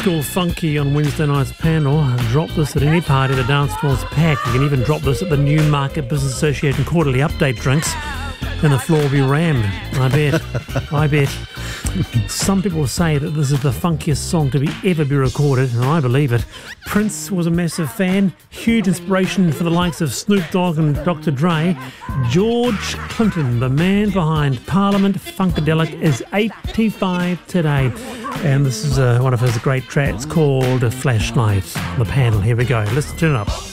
school funky on Wednesday night's panel. Drop this at any party, the dance floor's packed. You can even drop this at the Newmarket Business Association quarterly update drinks and the floor will be rammed. I bet. Some people say that this is the funkiest song to ever be recorded, and I believe it. Prince was a massive fan, huge inspiration for the likes of Snoop Dogg and Dr. Dre. George Clinton, the man behind Parliament Funkadelic, is 85 today. And this is one of his great tracks called Flashlight. The panel, here we go. Let's turn it up.